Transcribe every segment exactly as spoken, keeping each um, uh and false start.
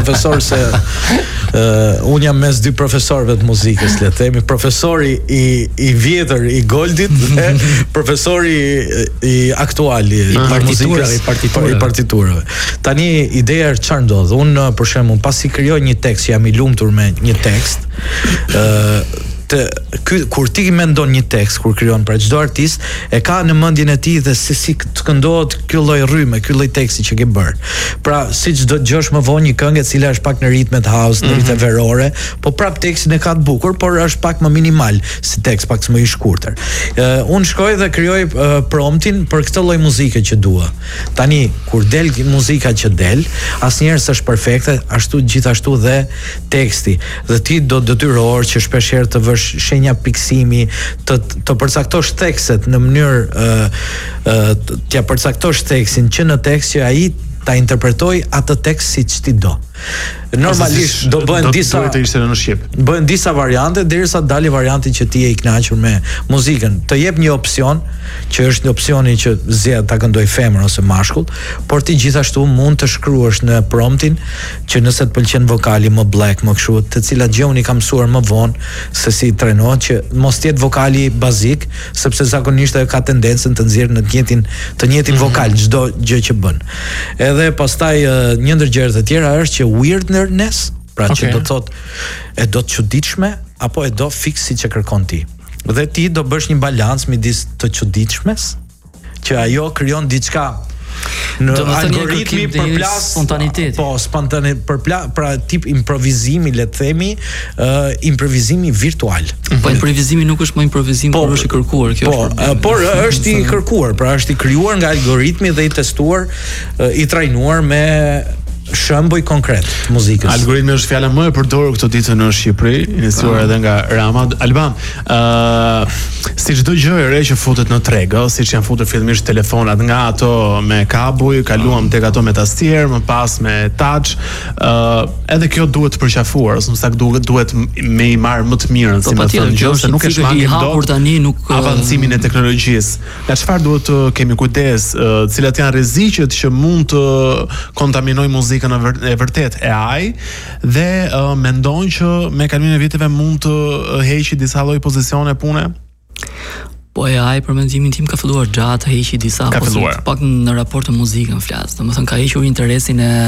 profesor se uh, unë jam mes dy profesorëve të muzikës, le të themi, profesori i i vjetër i Goldit dhe profesori i, i aktuali i partiturave, i partiturave. I partiturave. Tani ideja është çfarë ndodh? Unë për shembull pasi krijoj një tekst, jam i lumtur me një tekst, ë uh, Të, ky, kur ti mendon një tekst, kur krijon për çdo artist, e ka në mendjen e tij dhe se si të këndohet ky lloj rrymë, ky lloj teksti që ke bër. Pra, siç do dëgjosh më vonë një këngë e cila është pak në ritmet house, në ritme verore, po prap tekstin e ka të bukur, por është pak më minimal si tekst, pak më i shkurtër. Uh, unë shkoj dhe krijoj uh, promptin për këtë lloj muzike që dua. Tani, kur del muzika që del, asnjëherë s'është perfekte, ashtu gjithashtu dhe teksti. Dhe ti do detyrohesh që shpesh herë të shenja piksimi, të të përcaktosh tekstet në mënyrë ë ë t'ia përcaktosh tekstin që në tekst që ai ta interpretoj atë tekst siç ti do. Normalisht do bëhen disa duhet të ishte në shqip. Bëhen disa variante derisa dalë varianti që ti je i kënaqur me muzikën. Të jep një opsion që është një opsioni që zgjedh ta këndoj femër ose mashkull, por ti gjithashtu mund të shkruash në promptin që nëse të pëlqen vokali më black, më kështu, të cilat gjë unë i kam mësuar më vonë se si trenohet që mos të jetë vokali bazik, sepse zakonisht ajo ka tendencën të nxjerrë në të njëjtin të njëjtin mm-hmm. vokal çdo gjë që bën. Edhe pastaj një ndër gjërat e tjera është që weirdness, pra okay. që do të thotë e do të çuditshme apo e do fiks siç e kërkon ti. Dhe ti do bësh një balancë midis të çuditshmes, që ajo krijon diçka në algoritmi përplas spontaniteti. Po, spontane përplas, pra tip improvizimi, le të themi, uh, improvizimi virtual. Po improvizimi nuk është më improvizim, por është i kërkuar, kjo po, është. Uh, por është i kërkuar, pra është i krijuar nga algoritmi dhe i testuar, uh, i trajnuar me shembuj konkret të muzikës. Algoritmi është fjala më e përdorur këtë ditë në Shqipëri, iniciuar edhe nga Rama. Alban, ë uh, si çdo gjë e re që futet në treg, ë, siç janë futur fillimisht telefonat nga ato me kabuj, kaluam tek ato me tastier, më pas me touch, ë uh, edhe kjo duhet të përqafuar, ose më saktë duhet duhet me i marr më të mirën, si më thënë, gjë se nuk e shmangim dot tani nuk avancimin e teknologjisë. Nga çfarë duhet të kemi kujdes, uh, cilat janë rreziqet që mund të kontaminojnë muzikën e vërtet e ai dhe uh, mendon që me kalimin e viteve mund të uh, heqi disa lloj pozicione pune? Po e ai për mendimin tim ka filluar gjatë të heqi disa pozicione, pak në raport të muzikën flas. Domethënë ka hequr interesin e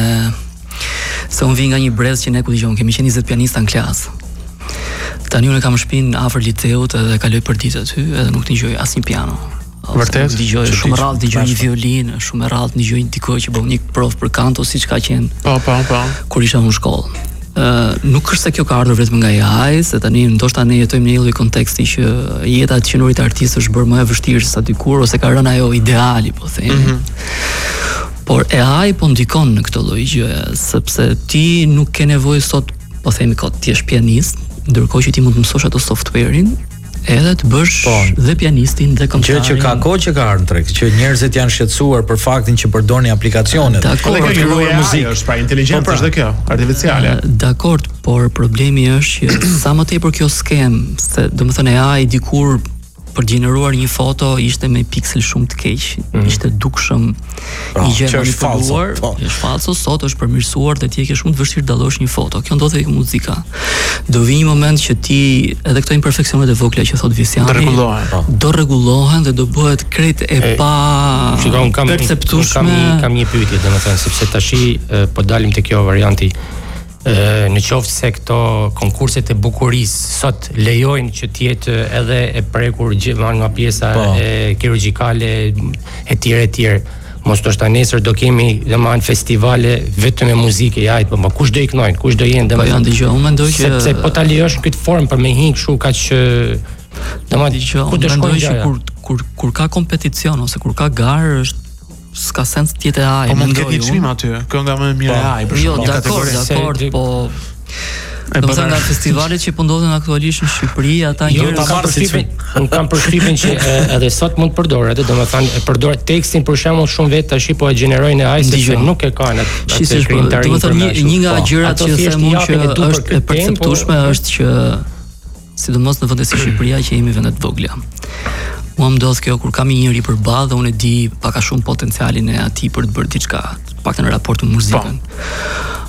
se unë vi nga një brez që ne ku dëgjon, kemi qenë njëzet pianista në klasë. Tani unë kam shpinë afër liceut edhe kaloj për ditë aty edhe nuk dëgjoj asnjë piano. Vërtet? Dëgjoj shumë rrallë, dëgjoj një violinë, shumë rrallë dëgjoj dikoj që bën një prof për kanto siç ka qenë. Po, po, po. Kur isha në shkollë. Ë, uh, nuk është se kjo ka ardhur vetëm nga A I, se tani ndoshta ne jetojmë në një lloj konteksti që jeta e qenurit artist është bërë më e vështirë se sa dikur ose ka rënë ajo ideali, po themi. Mm-hmm. Por A I po ndikon në këtë lloj gjëje, sepse ti nuk ke nevojë sot, po themi kot, ti je pianist, ndërkohë që ti mund të mësosh ato software-in edhe të bësh po, dhe pianistin dhe këngëtarin. Gjë që ka kohë që ka ardhur treg, që njerëzit janë shqetësuar për faktin që përdorin aplikacionet. Dakor, për krijuar muzikë është pra inteligjencë është dhe kjo, artificiale. Dakor, por problemi është që sa më tepër kjo skem, se domethënë A I dikur për gjeneruar një foto ishte me piksel shumë të keq, mm. ishte dukshëm oh, i gjë manipuluar, po. është falso, sot është përmirësuar dhe ti e ke shumë të vështirë dallosh një foto. Kjo ndodhet edhe me muzika. Do vi një moment që ti edhe këto imperfeksionet e vogla që thot Visiani do rregullohen, po. Do rregullohen dhe do bëhet krejt e, e pa perceptueshme. Kam një kam një pyetje, domethënë sepse tashi po dalim te kjo varianti. Uh, në qoftë se këto konkurset e bukurisë sot lejojnë që të jetë edhe e prekur gjithmonë nga pjesa po. E kirurgjikale e tjera e tjera. Mos të shta nesër do kemi domethënë festivale vetëm me muzikë jajt, po ma kush do i kënojnë, kush do jenë domethënë. Po janë dëgjoj, unë mendoj që sepse po ta lejosh në këtë formë për me hiq kështu kaq domethënë ku do shkojnë gjëra. Kur kur kur ka kompeticion ose kur ka garë është s'ka sens të jetë A I. Po mund të ketë një çmim aty, kënga më e mirë e A I për shkak. Jo, dakor, dakor, po do të nga festivalet që po ndodhen aktualisht në Shqipëri, ata jo, ta marr përshtypjen, un kam përshtypjen që edhe sot mund të përdor, edhe domethënë e përdor tekstin për shembull shumë vetë tash po e gjenerojnë A I se nuk e kanë atë krijimtarin. Domethënë një nga gjërat që them unë që është e perceptueshme është që sidomos në vende si Shqipëria që jemi vende të vogla. Mua më ndodh kjo kur kam një njeri përballë dhe unë e di pak a shumë potencialin e atij për të bërë diçka, paktën në raport me muzikën.